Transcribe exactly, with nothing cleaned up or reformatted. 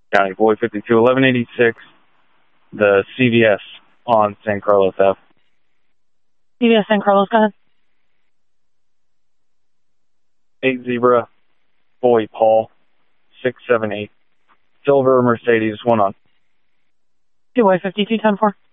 County, boy fifty-two, eleven eighty-six, the C V S on San Carlos Ave. C V S San Carlos, go ahead. eight Zebra, boy Paul, six seven eight, silver Mercedes, one on. Two boy fifty-two, ten four.